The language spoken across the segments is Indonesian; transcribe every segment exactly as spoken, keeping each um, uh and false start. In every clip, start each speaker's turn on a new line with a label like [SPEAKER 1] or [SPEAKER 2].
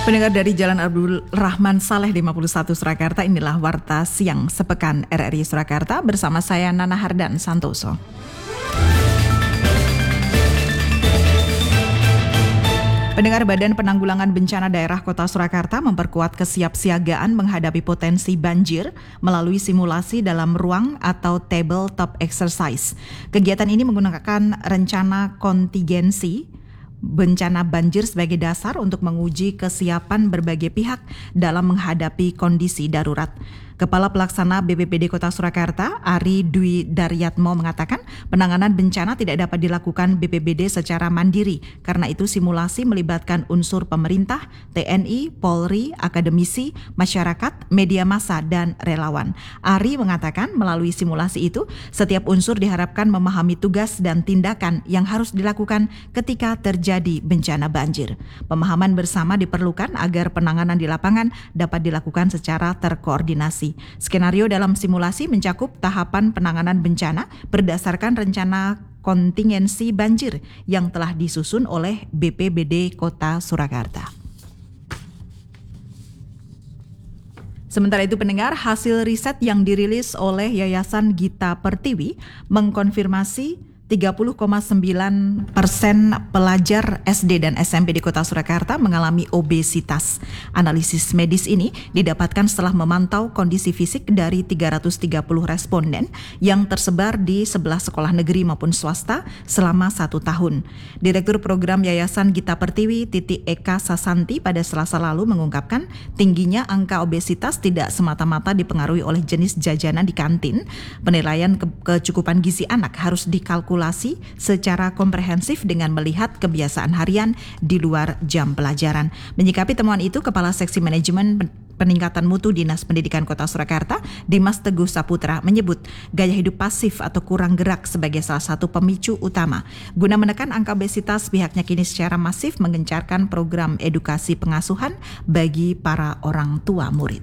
[SPEAKER 1] Pendengar dari Jalan Abdul Rahman Saleh lima puluh satu Surakarta, inilah Warta Siang Sepekan R R I Surakarta bersama saya Nana Hardan Santoso. Pendengar, Badan Penanggulangan Bencana Daerah Kota Surakarta memperkuat kesiapsiagaan menghadapi potensi banjir melalui simulasi dalam ruang atau tabletop exercise. Kegiatan ini menggunakan rencana kontingensi bencana banjir sebagai dasar untuk menguji kesiapan berbagai pihak dalam menghadapi kondisi darurat. Kepala Pelaksana B P B D Kota Surakarta, Ari Dwi Daryatmo, mengatakan penanganan bencana tidak dapat dilakukan B P B D secara mandiri. Karena itu simulasi melibatkan unsur pemerintah, T N I, Polri, akademisi, masyarakat, media massa, dan relawan. Ari mengatakan melalui simulasi itu, setiap unsur diharapkan memahami tugas dan tindakan yang harus dilakukan ketika terjadi bencana banjir. Pemahaman bersama diperlukan agar penanganan di lapangan dapat dilakukan secara terkoordinasi. Skenario dalam simulasi mencakup tahapan penanganan bencana berdasarkan rencana kontingensi banjir yang telah disusun oleh B P B D Kota Surakarta. Sementara itu, pendengar, hasil riset yang dirilis oleh Yayasan Gita Pertiwi mengkonfirmasi tiga puluh koma sembilan persen pelajar S D dan S M P di Kota Surakarta mengalami obesitas. Analisis medis ini didapatkan setelah memantau kondisi fisik dari tiga ratus tiga puluh responden yang tersebar di sebelas sekolah negeri maupun swasta selama satu tahun. Direktur Program Yayasan Gita Pertiwi, Titi Eka Sasanti, pada Selasa lalu mengungkapkan tingginya angka obesitas tidak semata-mata dipengaruhi oleh jenis jajanan di kantin. Penilaian ke- kecukupan gizi anak harus dikalkulasi secara komprehensif dengan melihat kebiasaan harian di luar jam pelajaran. Menyikapi temuan itu, Kepala Seksi Manajemen Peningkatan Mutu Dinas Pendidikan Kota Surakarta, Dimas Teguh Saputra, menyebut gaya hidup pasif atau kurang gerak sebagai salah satu pemicu utama. Guna menekan angka obesitas, pihaknya kini secara masif menggencarkan program edukasi pengasuhan bagi para orang tua murid.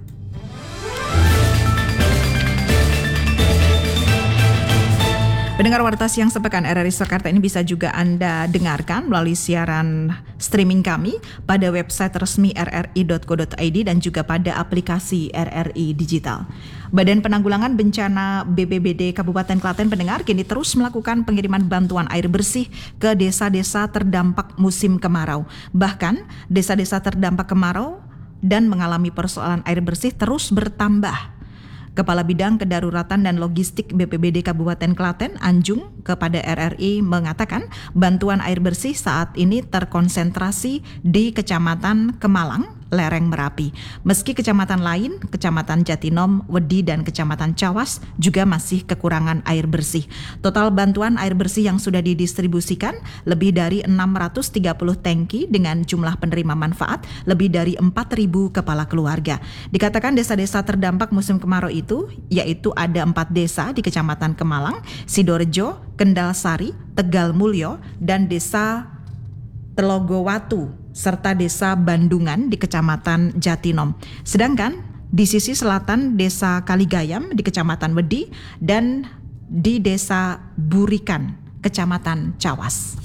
[SPEAKER 1] Pendengar Warta Siang Sepekan R R I Surakarta ini bisa juga Anda dengarkan melalui siaran streaming kami pada website resmi r r i dot co dot i d dan juga pada aplikasi R R I Digital. Badan Penanggulangan Bencana B P B D Kabupaten Klaten, pendengar, kini terus melakukan pengiriman bantuan air bersih ke desa-desa terdampak musim kemarau. Bahkan desa-desa terdampak kemarau dan mengalami persoalan air bersih terus bertambah. Kepala Bidang Kedaruratan dan Logistik B P B D Kabupaten Klaten, Anjung, kepada R R I mengatakan bantuan air bersih saat ini terkonsentrasi di Kecamatan Kemalang, lereng Merapi. Meski kecamatan lain, Kecamatan Jatinom, Wedi, dan Kecamatan Cawas juga masih kekurangan air bersih. Total bantuan air bersih yang sudah didistribusikan lebih dari enam ratus tiga puluh tangki dengan jumlah penerima manfaat lebih dari empat ribu kepala keluarga. Dikatakan desa-desa terdampak musim kemarau itu, yaitu ada empat desa di Kecamatan Kemalang, Sidorejo, Kendal Sari, Tegal Mulyo, dan Desa Telogowatu, serta Desa Bandungan di Kecamatan Jatinom. Sedangkan di sisi selatan Desa Kaligayam di Kecamatan Wedi dan di Desa Burikan, Kecamatan Cawas.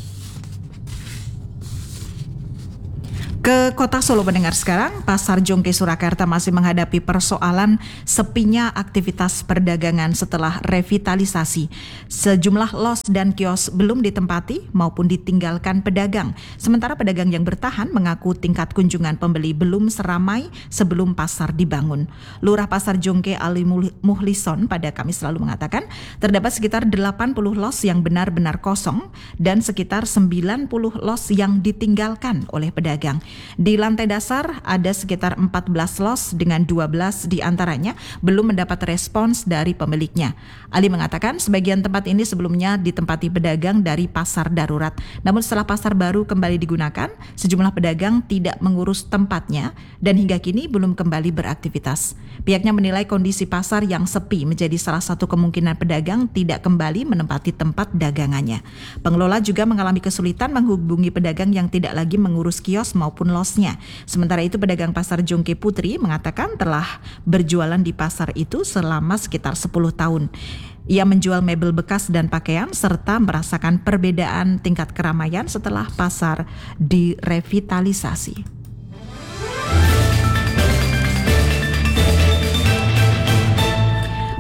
[SPEAKER 1] Ke Kota Solo, pendengar, sekarang Pasar Jongke Surakarta masih menghadapi persoalan sepinya aktivitas perdagangan setelah revitalisasi. Sejumlah los dan kios belum ditempati maupun ditinggalkan pedagang. Sementara pedagang yang bertahan mengaku tingkat kunjungan pembeli belum seramai sebelum pasar dibangun. Lurah Pasar Jongke Ali Muhlison pada Kamis lalu mengatakan terdapat sekitar delapan puluh los yang benar-benar kosong dan sekitar sembilan puluh los yang ditinggalkan oleh pedagang. Di lantai dasar ada sekitar empat belas los dengan dua belas diantaranya belum mendapat respons dari pemiliknya. Ali mengatakan sebagian tempat ini sebelumnya ditempati pedagang dari pasar darurat. Namun setelah pasar baru kembali digunakan, sejumlah pedagang tidak mengurus tempatnya dan hingga kini belum kembali beraktivitas. Pihaknya menilai kondisi pasar yang sepi menjadi salah satu kemungkinan pedagang tidak kembali menempati tempat dagangannya. Pengelola juga mengalami kesulitan menghubungi pedagang yang tidak lagi mengurus kios maupun losnya. Sementara itu, pedagang Pasar Jongke Putri mengatakan telah berjualan di pasar itu selama sekitar sepuluh tahun. Ia menjual mebel bekas dan pakaian serta merasakan perbedaan tingkat keramaian setelah pasar direvitalisasi.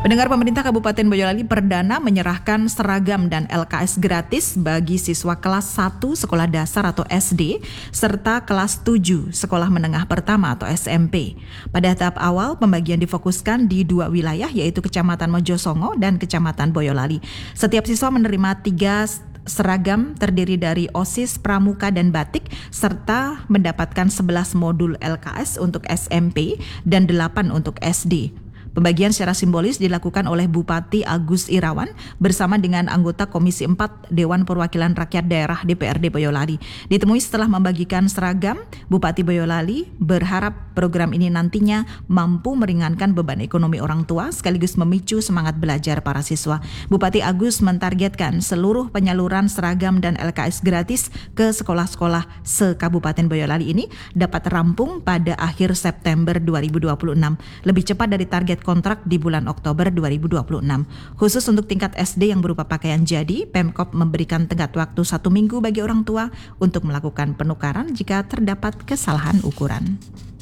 [SPEAKER 1] Pendengar, pemerintah Kabupaten Boyolali perdana menyerahkan seragam dan L K S gratis bagi siswa kelas satu sekolah dasar atau S D serta kelas tujuh sekolah menengah pertama atau S M P. Pada tahap awal, pembagian difokuskan di dua wilayah yaitu Kecamatan Mojosongo dan Kecamatan Boyolali. Setiap siswa menerima tiga seragam terdiri dari OSIS, Pramuka, dan Batik serta mendapatkan sebelas modul L K S untuk S M P dan delapan untuk S D. Pembagian secara simbolis dilakukan oleh Bupati Agus Irawan bersama dengan anggota Komisi empat Dewan Perwakilan Rakyat Daerah D P R D Boyolali. Ditemui setelah membagikan seragam, Bupati Boyolali berharap program ini nantinya mampu meringankan beban ekonomi orang tua sekaligus memicu semangat belajar para siswa. Bupati Agus mentargetkan seluruh penyaluran seragam dan L K S gratis ke sekolah-sekolah se-Kabupaten Boyolali ini dapat rampung pada akhir September dua ribu dua puluh enam, lebih cepat dari target kontrak di bulan Oktober dua ribu dua puluh enam. Khusus untuk tingkat S D yang berupa pakaian jadi, Pemkop memberikan tenggat waktu satu minggu bagi orang tua untuk melakukan penukaran jika terdapat kesalahan ukuran.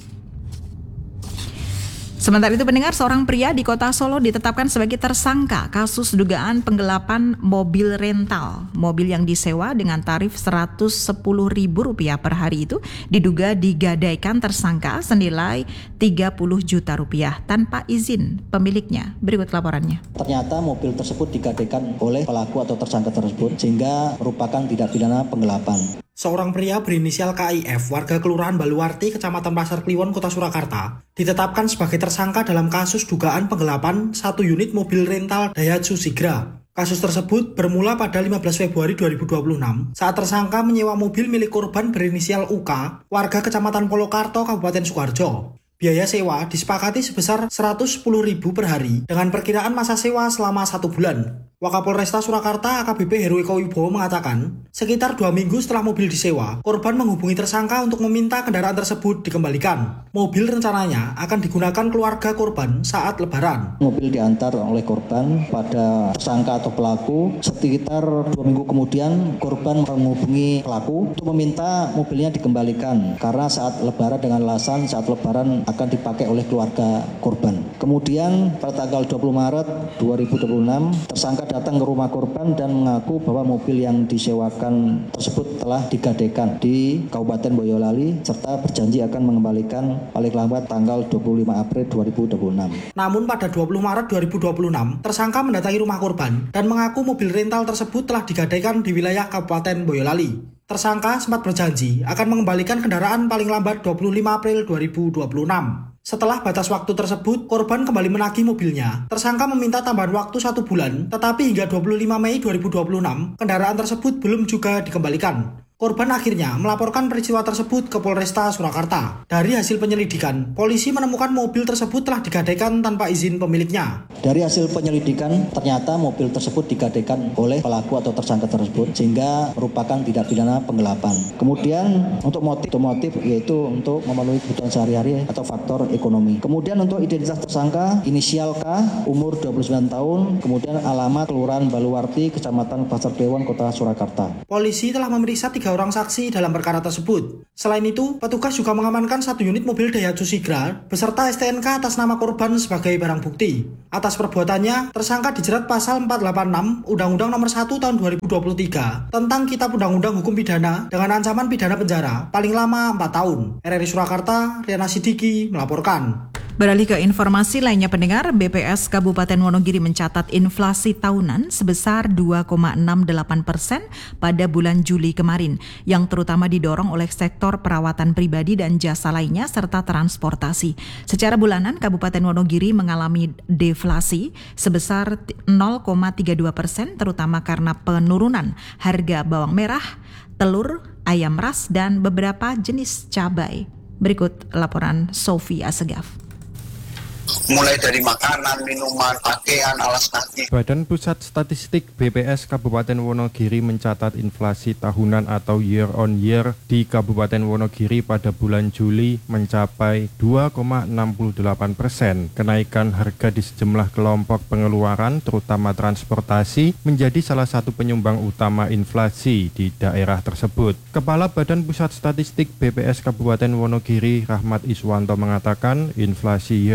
[SPEAKER 1] Sementara itu, pendengar, seorang pria di Kota Solo ditetapkan sebagai tersangka kasus dugaan penggelapan mobil rental. Mobil yang disewa dengan tarif seratus sepuluh ribu rupiah per hari itu diduga digadaikan tersangka senilai tiga puluh juta rupiah tanpa izin pemiliknya. Berikut laporannya.
[SPEAKER 2] Ternyata mobil tersebut digadaikan oleh pelaku atau tersangka tersebut sehingga merupakan tindak pidana penggelapan.
[SPEAKER 3] Seorang pria berinisial K I F, warga Kelurahan Baluarti, Kecamatan Pasar Kliwon, Kota Surakarta, ditetapkan sebagai tersangka dalam kasus dugaan penggelapan satu unit mobil rental Daihatsu Sigra. Kasus tersebut bermula pada lima belas Februari dua ribu dua puluh enam saat tersangka menyewa mobil milik korban berinisial U K, warga Kecamatan Polokarto, Kabupaten Sukoharjo. Biaya sewa disepakati sebesar seratus sepuluh ribu per hari dengan perkiraan masa sewa selama satu bulan. Wakapolresta Surakarta A K B P Heru Eko Wibowo mengatakan, sekitar dua minggu setelah mobil disewa, korban menghubungi tersangka untuk meminta kendaraan tersebut dikembalikan. Mobil rencananya akan digunakan keluarga korban saat lebaran.
[SPEAKER 2] Mobil diantar oleh korban pada tersangka atau pelaku. Sekitar dua minggu kemudian, korban menghubungi pelaku untuk meminta mobilnya dikembalikan karena saat lebaran dengan alasan saat lebaran akan dipakai oleh keluarga korban. Kemudian pada tanggal dua puluh Maret dua ribu dua puluh enam, tersangka datang ke rumah korban dan mengaku bahwa mobil yang disewakan tersebut telah digadaikan di Kabupaten Boyolali serta berjanji akan mengembalikan paling lambat tanggal dua puluh lima April dua ribu dua puluh enam.
[SPEAKER 3] Namun pada dua puluh Maret dua ribu dua puluh enam, tersangka mendatangi rumah korban dan mengaku mobil rental tersebut telah digadaikan di wilayah Kabupaten Boyolali. Tersangka sempat berjanji akan mengembalikan kendaraan paling lambat dua puluh lima April dua ribu dua puluh enam. Setelah batas waktu tersebut, korban kembali menagih mobilnya. Tersangka meminta tambahan waktu satu bulan, tetapi hingga dua puluh lima Mei dua ribu dua puluh enam, kendaraan tersebut belum juga dikembalikan. Korban akhirnya melaporkan peristiwa tersebut ke Polresta Surakarta. Dari hasil penyelidikan, polisi menemukan mobil tersebut telah digadaikan tanpa izin pemiliknya.
[SPEAKER 2] Dari hasil penyelidikan, ternyata mobil tersebut digadaikan oleh pelaku atau tersangka tersebut sehingga merupakan tindak pidana penggelapan. Kemudian untuk motif, untuk motif yaitu untuk memenuhi kebutuhan sehari-hari atau faktor ekonomi. Kemudian untuk identitas tersangka, inisial K, umur dua puluh sembilan tahun, kemudian alamat Kelurahan Baluarti, Kecamatan Pasar Kliwon, Kota Surakarta.
[SPEAKER 3] Polisi telah memeriksa tiga orang saksi dalam perkara tersebut. Selain itu, petugas juga mengamankan satu unit mobil Daihatsu Sigra beserta S T N K atas nama korban sebagai barang bukti. Atas perbuatannya, tersangka dijerat pasal empat ratus delapan puluh enam Undang-Undang Nomor satu Tahun dua ribu dua puluh tiga tentang Kitab Undang-Undang Hukum Pidana dengan ancaman pidana penjara paling lama empat tahun. R R I Surakarta, Riana Sidiki melaporkan.
[SPEAKER 1] Beralih ke informasi lainnya, pendengar, B P S Kabupaten Wonogiri mencatat inflasi tahunan sebesar dua koma enam delapan persen pada bulan Juli kemarin, yang terutama didorong oleh sektor perawatan pribadi dan jasa lainnya serta transportasi. Secara bulanan, Kabupaten Wonogiri mengalami deflasi sebesar nol koma tiga dua persen, terutama karena penurunan harga bawang merah, telur, ayam ras, dan beberapa jenis cabai. Berikut laporan Sofi Asegaf.
[SPEAKER 4] Mulai dari makanan, minuman, pakaian, alas kaki.
[SPEAKER 5] Badan Pusat Statistik B P S Kabupaten Wonogiri mencatat inflasi tahunan atau year on year di Kabupaten Wonogiri pada bulan Juli mencapai dua koma enam delapan persen. Kenaikan harga di sejumlah kelompok pengeluaran, terutama transportasi, menjadi salah satu penyumbang utama inflasi di daerah tersebut. Kepala Badan Pusat Statistik B P S Kabupaten Wonogiri, Rahmat Iswanto, mengatakan inflasi year on year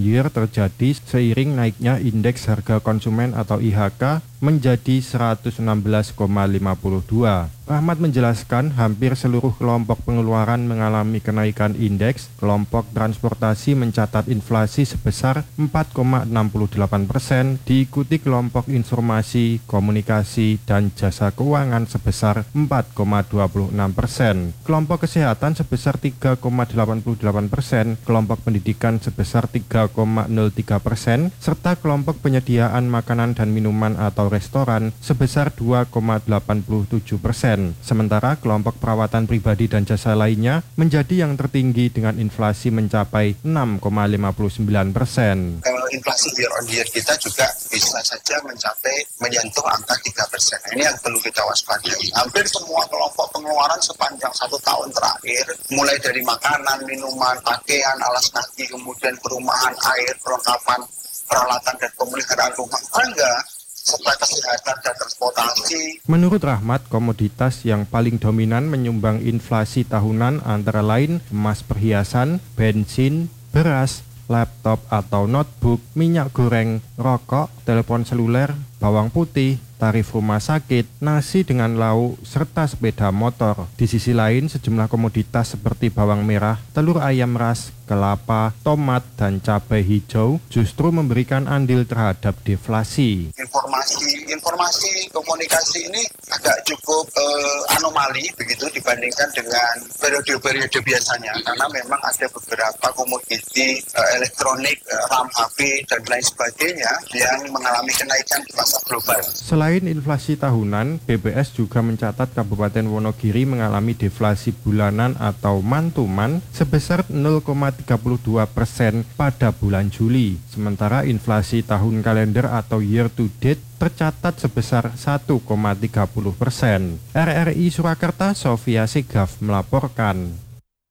[SPEAKER 5] year terjadi seiring naiknya indeks harga konsumen atau I H K menjadi seratus enam belas koma lima dua. Rahmat menjelaskan hampir seluruh kelompok pengeluaran mengalami kenaikan indeks. Kelompok transportasi mencatat inflasi sebesar empat koma enam delapan persen, diikuti kelompok informasi, komunikasi, dan jasa keuangan sebesar empat koma dua enam persen. Kelompok kesehatan sebesar tiga koma delapan delapan persen, kelompok pendidikan sebesar tiga koma nol tiga persen, serta kelompok penyediaan makanan dan minuman atau restoran sebesar dua koma delapan tujuh persen. Sementara kelompok perawatan pribadi dan jasa lainnya menjadi yang tertinggi dengan inflasi mencapai enam koma lima sembilan persen.
[SPEAKER 4] Kalau inflasi year on year kita juga bisa saja mencapai menyentuh angka tiga persen. Ini yang perlu kita waspadai. Hampir semua kelompok pengeluaran sepanjang satu tahun terakhir, mulai dari makanan, minuman, pakaian, alas kaki, kemudian perumahan, air, perlengkapan, peralatan dan pemeliharaan rumah tangga, serta kesehatan dan transportasi.
[SPEAKER 5] Menurut Rahmat, komoditas yang paling dominan menyumbang inflasi tahunan antara lain emas perhiasan, bensin, beras, laptop atau notebook, minyak goreng, rokok, telepon seluler, bawang putih, tarif rumah sakit, nasi dengan lauk, serta sepeda motor. Di sisi lain, sejumlah komoditas seperti bawang merah, telur ayam ras, kelapa, tomat, dan cabai hijau justru memberikan andil terhadap deflasi.
[SPEAKER 4] Informasi, informasi, komunikasi ini agak cukup eh, anomali begitu dibandingkan dengan periode-periode biasanya, karena memang ada beberapa komoditi eh, elektronik, eh, RAM, H P, dan lain sebagainya yang mengalami kenaikan di pasar global.
[SPEAKER 5] Selain inflasi tahunan, B P S juga mencatat Kabupaten Wonogiri mengalami deflasi bulanan atau mantuman sebesar nol koma tiga dua persen pada bulan Juli. Sementara inflasi tahun kalender atau year to date tercatat sebesar satu koma tiga puluh persen. R R I Surakarta, Sofia Segaf melaporkan.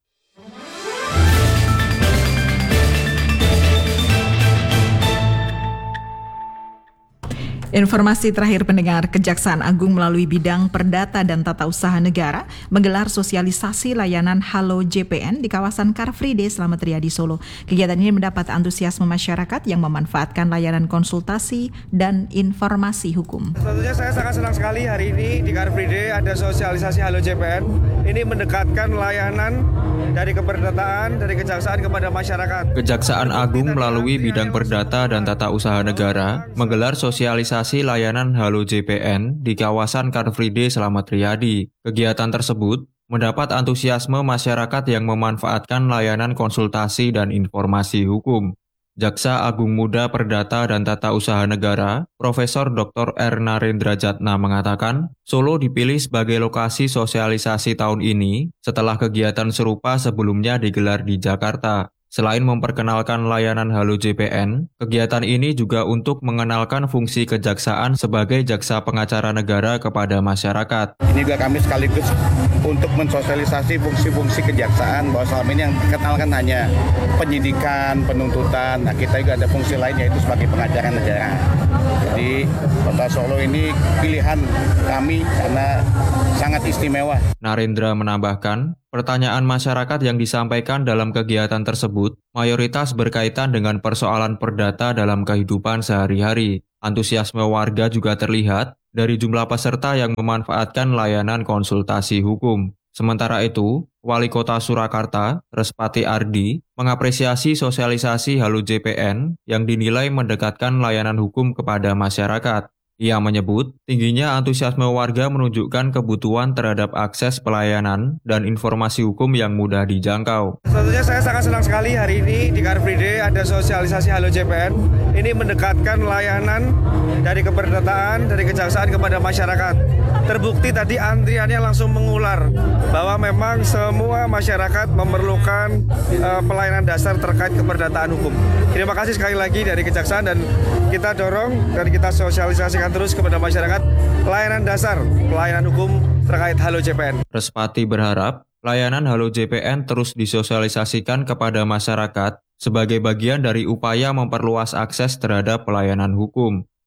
[SPEAKER 1] Informasi terakhir pendengar, Kejaksaan Agung melalui Bidang Perdata dan Tata Usaha Negara menggelar sosialisasi layanan Halo J P N di kawasan Car Free Day Slamet Riyadi Solo. Kegiatan ini mendapat antusiasme masyarakat yang memanfaatkan layanan konsultasi dan informasi hukum.
[SPEAKER 6] Tentunya saya sangat senang sekali hari ini di Car Free Day ada sosialisasi Halo J P N. Ini mendekatkan layanan dari keperdataan, dari kejaksaan kepada masyarakat.
[SPEAKER 7] Kejaksaan Agung melalui Bidang Perdata dan Tata Usaha Negara menggelar sosialisasi layanan Halo J P N di kawasan Car Free Day Slamet Riyadi. Kegiatan tersebut mendapat antusiasme masyarakat yang memanfaatkan layanan konsultasi dan informasi hukum. Jaksa Agung Muda Perdata dan Tata Usaha Negara, Profesor Doktor R. Narendra Jatna mengatakan, Solo dipilih sebagai lokasi sosialisasi tahun ini setelah kegiatan serupa sebelumnya digelar di Jakarta. Selain memperkenalkan layanan Halo J P N, kegiatan ini juga untuk mengenalkan fungsi kejaksaan sebagai jaksa pengacara negara kepada masyarakat.
[SPEAKER 6] Ini juga kami sekaligus untuk mensosialisasi fungsi-fungsi kejaksaan, bahwa selama ini yang dikenalkan hanya penyidikan, penuntutan. Nah, kita juga ada fungsi lain, yaitu sebagai pengacara negara. Jadi Kota Solo ini pilihan kami karena sangat istimewa.
[SPEAKER 7] Narendra menambahkan, pertanyaan masyarakat yang disampaikan dalam kegiatan tersebut mayoritas berkaitan dengan persoalan perdata dalam kehidupan sehari-hari. Antusiasme warga juga terlihat dari jumlah peserta yang memanfaatkan layanan konsultasi hukum. Sementara itu, Wali Kota Surakarta, Respati Ardi, mengapresiasi sosialisasi Halo J P N yang dinilai mendekatkan layanan hukum kepada masyarakat. Ia menyebut, tingginya antusiasme warga menunjukkan kebutuhan terhadap akses pelayanan dan informasi hukum yang mudah dijangkau.
[SPEAKER 6] Tentunya saya sangat senang sekali hari ini di Car Free Day ada sosialisasi Halo J P N. Ini mendekatkan layanan dari keperdataan, dari kejaksaan kepada masyarakat. Terbukti tadi antriannya langsung mengular bahwa memang semua masyarakat memerlukan uh, pelayanan dasar terkait keperdataan hukum. Terima kasih sekali lagi dari kejaksaan, dan kita dorong dan kita sosialisasikan terus kepada masyarakat layanan dasar, pelayanan hukum terkait Halo J P N.
[SPEAKER 7] Respati berharap layanan Halo J P N terus disosialisasikan kepada masyarakat sebagai bagian dari upaya memperluas akses terhadap pelayanan hukum.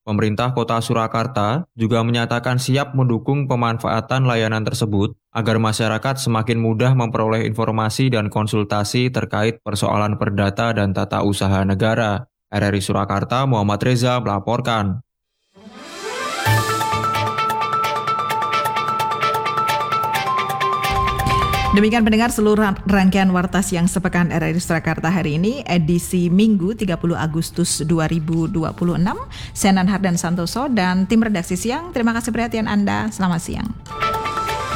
[SPEAKER 7] Pemerintah Kota Surakarta juga menyatakan siap mendukung pemanfaatan layanan tersebut agar masyarakat semakin mudah memperoleh informasi dan konsultasi terkait persoalan perdata dan tata usaha negara. R R I Surakarta, Muhammad Reza melaporkan.
[SPEAKER 1] Demikian pendengar seluruh rangkaian Warta Siang Sepekan R R I Surakarta hari ini, edisi Minggu tiga puluh Agustus dua ribu dua puluh enam. Saya Nanhar dan Santoso dan tim redaksi siang. Terima kasih perhatian Anda. Selamat siang.